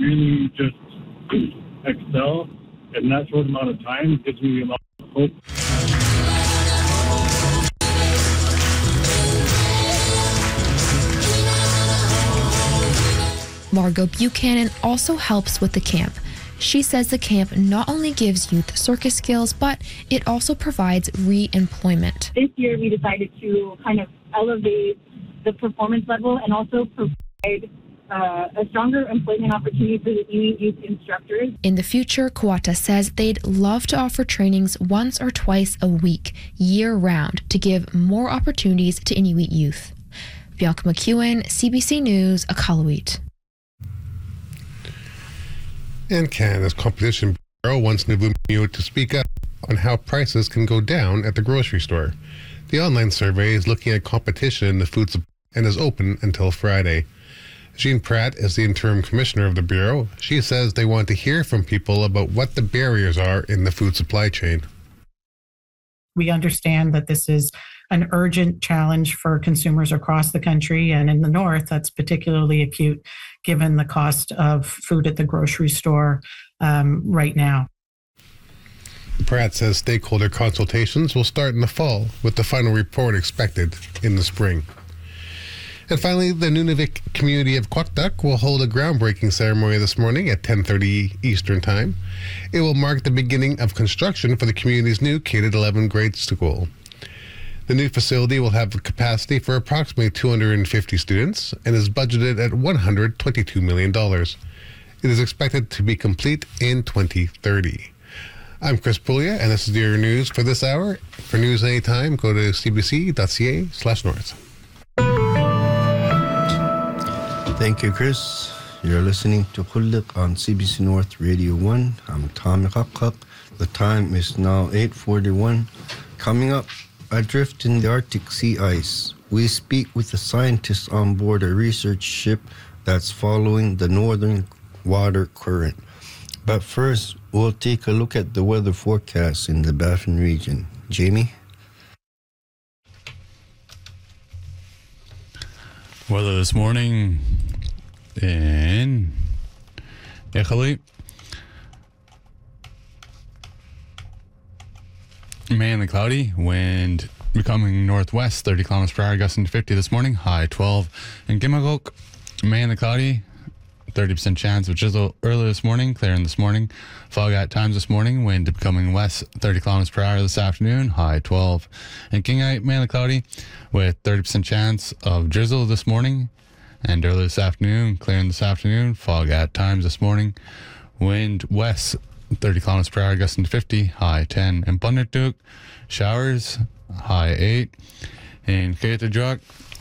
really just excel in that short amount of time gives me a lot of hope. Margot Buchanan also helps with the camp. She says the camp not only gives youth circus skills, but it also provides re-employment. This year we decided to kind of elevate the performance level and also provide a stronger employment opportunity for the Inuit youth instructors. In the future, Kuata says they'd love to offer trainings once or twice a week, year-round, to give more opportunities to Inuit youth. Bianca McEwen, CBC News, Iqaluit. And Canada's Competition Bureau wants Nuvumio to speak up on how prices can go down at the grocery store. The online survey is looking at competition in the food supply and is open until Friday. Jean Pratt is the interim commissioner of the Bureau. She says they want to hear from people about what the barriers are in the food supply chain. We understand that this is an urgent challenge for consumers across the country, and in the North, that's particularly acute given the cost of food at the grocery store right now. Pratt says stakeholder consultations will start in the fall, with the final report expected in the spring. And finally, the Nunavik community of Kwakduk will hold a groundbreaking ceremony this morning at 10:30 Eastern Time. It will mark the beginning of construction for the community's new K-11 grade school. The new facility will have a capacity for approximately 250 students and is budgeted at $122 million. It is expected to be complete in 2030. I'm Chris Puglia, and this is your news for this hour. For news anytime, go to cbc.ca/north. Thank you, Chris. You're listening to Khullik on CBC North Radio 1. I'm Tommy Kakak. The time is now 8:41. Coming up, adrift in the Arctic sea ice. We speak with the scientists on board a research ship that's following the northern water current. But first, we'll take a look at the weather forecast in the Baffin region. Jamie? Weather this morning in Iqaluit. Mainly cloudy, wind becoming northwest, 30 kilometers per hour, gusting to 50 this morning, high 12. In Gimagok, mainly cloudy, 30% chance of drizzle early this morning, clearing this morning. Fog at times this morning, wind becoming west, 30 kilometers per hour this afternoon, high 12. In Kingite, mainly cloudy, with 30% chance of drizzle this morning and early this afternoon, clearing this afternoon. Fog at times this morning, wind west, 30 kilometers per hour, gusting to 50, high 10. In Bundertuk, showers, high 8. In Kaitajuk,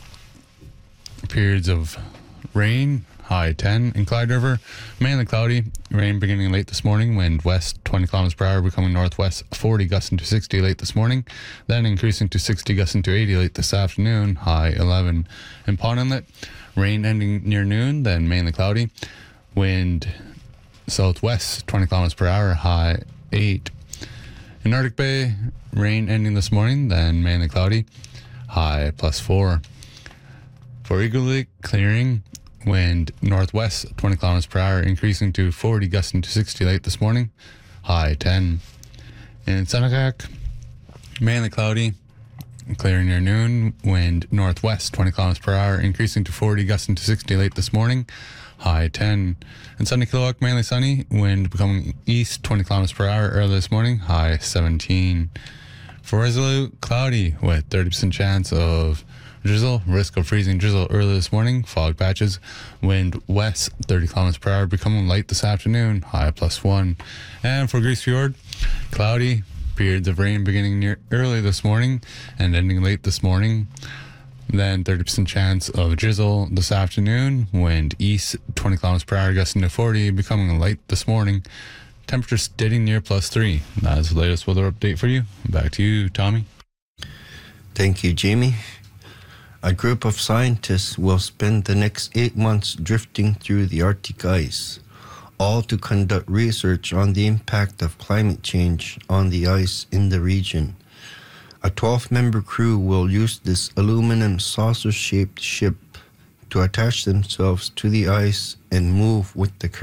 periods of rain, high 10. In Clyde River, mainly cloudy, rain beginning late this morning, wind west 20 kilometers per hour, becoming northwest 40, gusting to 60 late this morning, then increasing to 60, gusting to 80 late this afternoon, high 11. In Pond Inlet, rain ending near noon, then mainly cloudy, wind southwest 20 kilometers per hour, high 8. In Arctic Bay, rain ending this morning, then mainly cloudy, high +4. For Eagle Lake, clearing, wind northwest 20 kilometers per hour, increasing to 40, gusting to 60 late this morning, high 10. In Senekak, mainly cloudy, clearing near noon, wind northwest 20 kilometers per hour, increasing to 40, gusting to 60 late this morning, high 10. In Sunny Kilowak, mainly sunny, wind becoming east 20 kilometers per hour early this morning, high 17. For Resolute, cloudy with 30% chance of drizzle, risk of freezing drizzle early this morning, fog patches, wind west 30 kilometers per hour, becoming light this afternoon, high +1. And for Grise Fjord, cloudy, periods of rain beginning near early this morning and ending late this morning. Then 30% chance of drizzle this afternoon, wind east 20 kilometers per hour, gusting to 40, becoming light this morning. Temperature sitting near +3. That is the latest weather update for you. Back to you, Tommy. Thank you, Jamie. A group of scientists will spend the next 8 months drifting through the Arctic ice, all to conduct research on the impact of climate change on the ice in the region. A 12-member crew will use this aluminum saucer-shaped ship to attach themselves to the ice and move with the current.